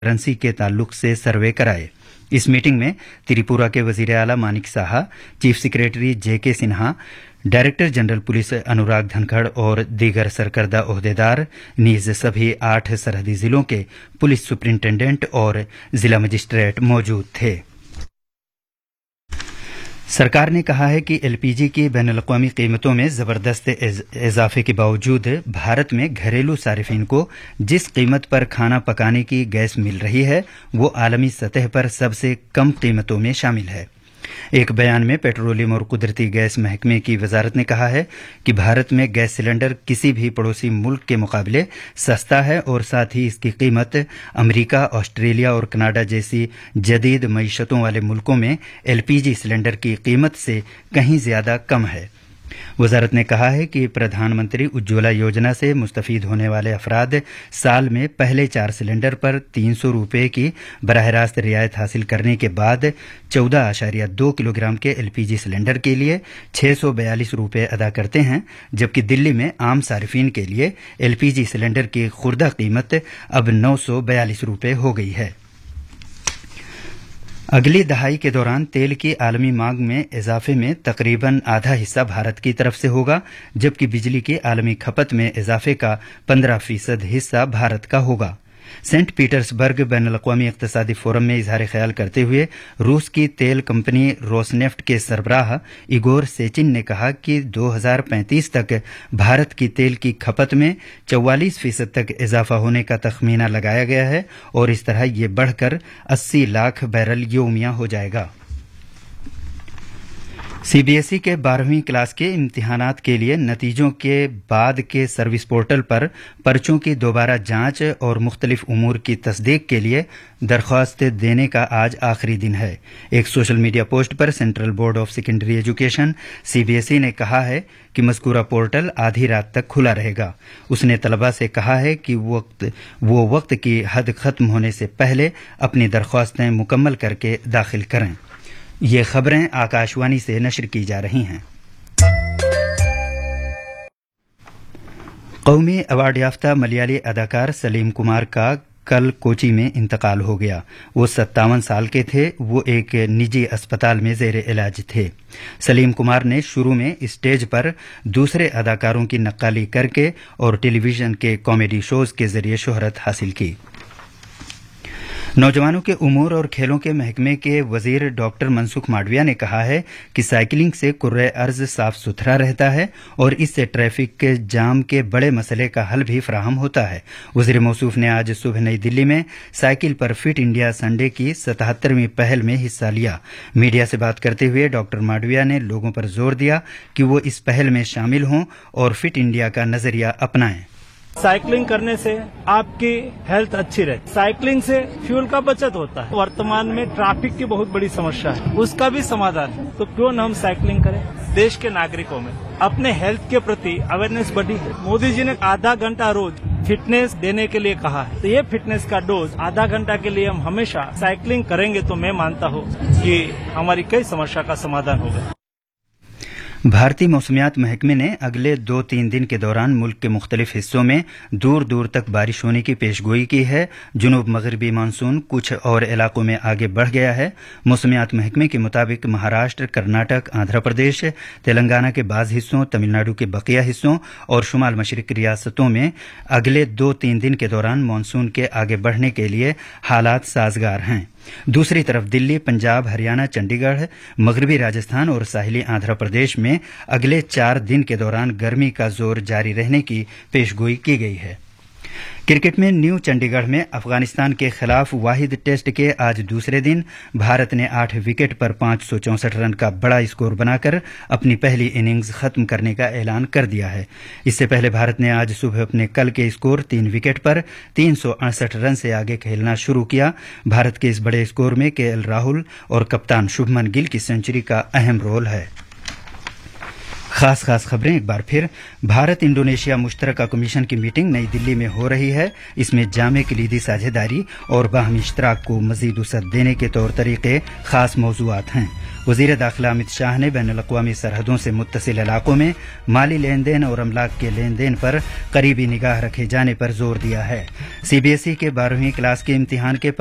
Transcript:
Currency के ताल्लुक से सर्वे कराए। इस मीटिंग में त्रिपुरा के वजीर आला मानिक साहा, चीफ सेक्रेटरी जेके सिन्हा, डायरेक्टर जनरल पुलिस अनुराग धनखड़ और दीगर सरकर्दा ओहदेदार नीज सभी 8 सरहदी जिलों के पुलिस सुपरिंटेंडेंट और जिला मजिस्ट्रेट मौजूद थे। सरकार ने कहा है कि एलपीजी की बैनुल-अक़वामी कीमतों में ज़बरदस्त इजाफे के बावजूद भारत में घरेलू सारिफिन को जिस कीमत पर खाना पकाने की गैस मिल रही है वो आलमी सतह पर सबसे कम कीमतों में शामिल है। एक बयान में पेट्रोलियम और कुदरती गैस महकमे की वजारत ने कहा है कि भारत में गैस सिलेंडर किसी भी पड़ोसी मुल्क के मुकाबले सस्ता है और साथ ही इसकी कीमत अमेरिका, ऑस्ट्रेलिया और कनाडा जैसी जदीद मईशतों वाले मुल्कों में एलपीजी सिलेंडर की कीमत से कहीं ज्यादा कम है। वजारत ने कहा है कि प्रधानमंत्री उज्ज्वला योजना से मुस्तफीद होने वाले अफराद साल में पहले 4 सिलेंडर पर 300 रुपये की बराह रास्त रियायत हासिल करने के बाद 14.2 किलोग्राम के एलपीजी सिलेंडर के लिए 642 रुपये अदा करते हैं, जबकि दिल्ली में आम सारिफिन के लिए एलपीजी सिलेंडर की खुर्दा कीमत अब 942 रुपये हो गई है। अगली दहाई के दौरान तेल की आलमी मांग में इजाफे में तकरीबन आधा हिस्सा भारत की तरफ से होगा, जबकि बिजली की आलमी खपत में इजाफे का 15% हिस्सा भारत का होगा। सेंट पीटर्सबर्ग बैनुल-अक़वामी इक़्तिसादी फोरम में इजहार ख्याल करते हुए रूस की तेल कंपनी रोसनेफ्ट के सरबराह इगोर सेचिन ने कहा कि 2035 तक भारत की तेल की खपत में 44% तक इजाफा होने का तखमीना लगाया गया है और इस तरह ये बढ़कर 80 लाख बैरल यौमिया हो जाएगा। सीबीएसई के 12वीं क्लास के इम्तिहानात के लिए नतीजों के बाद के सर्विस पोर्टल पर पर्चों की दोबारा जांच और मुख्तलिफ उमूर की तस्दीक के लिए दरख्वास्त देने का आज आखिरी दिन है। एक सोशल मीडिया पोस्ट पर central board of secondary education CBSE ने कहा है कि मज़कूरा पोर्टल आधी रात तक खुला रहेगा। उसने तलबा से कहा है कि वो वक्त की हद खत्म होने से पहले अपनी दरख्वास्तें मुकम्मल करके दाखिल करें। ये खबरें आकाशवाणी से नशर की जा रही हैं। कौमी अवार्ड याफ्ता मलयाली अदाकार सलीम कुमार का कल कोची में इंतकाल हो गया। वो 57 साल के थे। वो एक निजी अस्पताल में जेर इलाज थे। सलीम कुमार ने शुरू में स्टेज पर दूसरे अदाकारों की नक्काली करके और टेलीविजन के कॉमेडी शोज के जरिए शोहरत हासिल की। नौजवानों के उमूर और खेलों के महकमे के वजीर डॉक्टर मनसुख मांडविया ने कहा है कि साइकिलिंग से कुर्रे अर्ज साफ सुथरा रहता है और इससे ट्रैफिक के जाम के बड़े मसले का हल भी फराहम होता है। वजीर मौसूफ ने आज सुबह नई दिल्ली में साइकिल पर फिट इंडिया संडे की 77वीं पहल में हिस्सा लिया। मीडिया से बात करते हुए डॉक्टर मांडविया ने लोगों पर जोर दिया कि वो इस पहल में शामिल हों और फिट इंडिया का नजरिया अपनाएं। साइकिलिंग करने से आपकी हेल्थ अच्छी रहती। साइकिलिंग से फ्यूल का बचत होता है। वर्तमान में ट्रैफिक की बहुत बड़ी समस्या है, उसका भी समाधान है। तो क्यों न हम साइकिलिंग करें। देश के नागरिकों में अपने हेल्थ के प्रति अवेयरनेस बढ़ी है। मोदी जी ने आधा घंटा रोज फिटनेस देने के लिए कहा है, तो ये फिटनेस का डोज आधा घंटा के लिए हम हमेशा साइकिलिंग करेंगे तो मैं मानता हूँ कि हमारी कई समस्या का समाधान होगा। भारतीय मौसमियात महकमे ने अगले 2-3 दिन के दौरान मुल्क के मुख्तलिफ हिस्सों में दूर दूर तक बारिश होने की पेशगोई की है। जुनूब मगरबी मानसून कुछ और इलाकों में आगे बढ़ गया है। मौसमियात महकमे के मुताबिक महाराष्ट्र, कर्नाटक, आंध्र प्रदेश, तेलंगाना के बाज़ हिस्सों, तमिलनाडु के बकिया हिस्सों और शुमाल मशरिक रियासतों में अगले 2-3 दिन के दौरान मानसून के आगे बढ़ने के लिए हालात साजगार हैं। दूसरी तरफ दिल्ली, पंजाब, हरियाणा, चंडीगढ़, मगरबी राजस्थान और साहिली आंध्र प्रदेश में अगले 4 दिन के दौरान गर्मी का जोर जारी रहने की पेशगोई की गई है। क्रिकेट में न्यू चंडीगढ़ में अफगानिस्तान के खिलाफ वाहिद टेस्ट के आज दूसरे दिन भारत ने 8 विकेट पर 564 रन का बड़ा स्कोर बनाकर अपनी पहली इनिंग्स खत्म करने का ऐलान कर दिया है। इससे पहले भारत ने आज सुबह अपने कल के स्कोर 3 विकेट पर 368 रन से आगे खेलना शुरू किया। भारत के इस बड़े स्कोर में केएल राहुल और कप्तान शुभमन गिल की सेंचुरी का अहम रोल है। खास खबरें एक बार फिर। भारत इंडोनेशिया मुश्तरका कमीशन की मीटिंग नई दिल्ली में हो रही है। इसमें जामे कलीदी साझेदारी और बाहमी इश्तराक को मजीद वसअत देने के तौर तरीके खास मौज़ूआत हैं। वज़ीर दाखिला अमित शाह ने बैनुल-अक़वामी सरहदों से मुत्तसिल इलाकों में माली लेन देन और अमलाक के लेन देन पर करीबी निगाह रखे जाने पर जोर दिया है। CBSE के 12वीं क्लास के इम्तिहान के